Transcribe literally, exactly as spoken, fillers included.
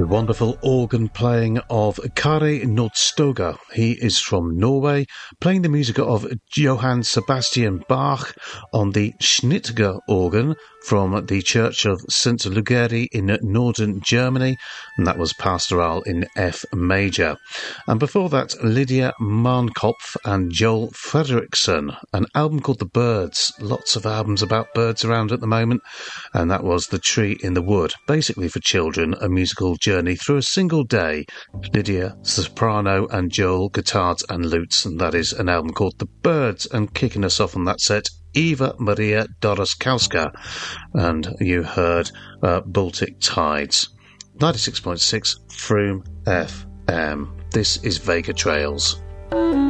The wonderful organ playing of Kari Nordstoga. He is from Norway, playing the music of Johann Sebastian Bach on the Schnitger organ from the Church of Saint Lugeri in northern Germany, and that was Pastoral in F major. And before that, Lydia Marnkopf and Joel Fredrickson, an album called The Birds. Lots of albums about birds around at the moment, and that was The Tree in the Wood, basically for children, a musical journey through a single day. Lydia, soprano, and Joel, guitars and lutes, and that is an album called The Birds. And kicking us off on that set, Eva Maria Doroskowska, and you heard uh, Baltic Tides. ninety-six point six Froome F M. This is Vega Trails.